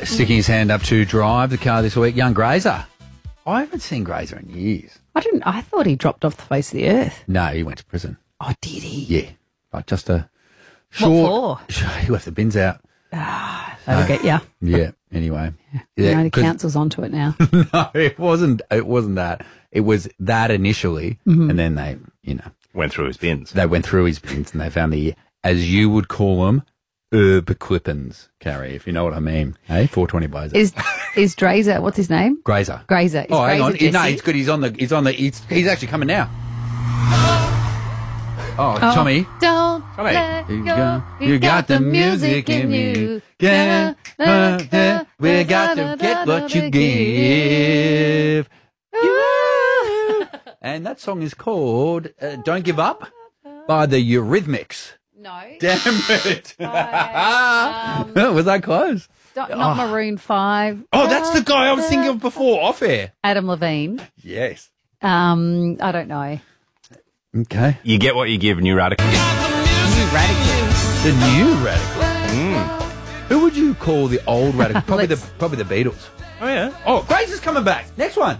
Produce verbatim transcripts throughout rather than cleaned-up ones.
sticking his hand up to drive the car this week, young Grazer. I haven't seen Grazer in years. I didn't. I thought he dropped off the face of the earth. No, he went to prison. Oh, did he? Yeah, like just a short. What for? He left the bins out. Ah, that'll get you. Yeah. Anyway, You yeah, know, the 'cause- council's onto it now. no, it wasn't. It wasn't that. It was that initially, Mm-hmm. and then they, you know, Went through his bins. they went through his bins and they found the, as you would call them, herb clippings, Carrie, if you know what I mean. Hey, four twenty blazer. Is is Drazer? What's his name? Grazer. Grazer. Is Oh, hang Grazer on. Jesse? No, he's good. He's on the. He's on the. He's, he's actually coming now. Oh, Tommy. Don't Tommy. let You go. got, you got the music in you. Yeah, uh, yeah, we got to get what you give. And that song is called uh, Don't Give Up by the Eurythmics. No. Damn it. um, Was that close? Don't- not Maroon five. Oh, that's the guy I was thinking of before, off air. Adam Levine. Yes. Um, I don't know. Okay. You get what you give, New Radical. The new Radical. Who would you call the old Radical? Probably the Let's- probably the Beatles. Oh, yeah. Oh, Grace is coming back. Next one.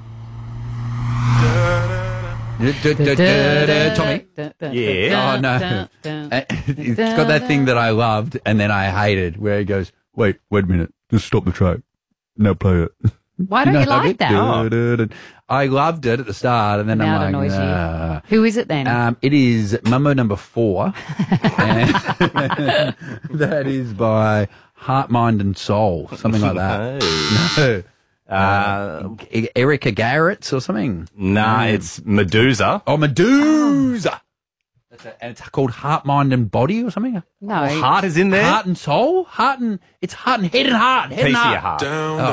Tommy. Yeah. Oh, no. It's got that thing that I loved and then I hated where he goes, wait, wait a minute. Just stop the track. Now play it. Why don't you, know like that? Da, da, da. I loved it at the start and then Now it I'm like, annoys you. nah. Who is it then? Um, it is Mambo number four. And that is by Heart, Mind and Soul, something like that. No. Uh, E- Erica Garrett's or something. nah, it's Medusa. Oh, Medusa. That's it. And it's called Heart, Mind and Body or something. no. Heart is in there. Heart and Soul? Heart and, it's heart and head and heart. Head Piece and of your heart. heart. Oh,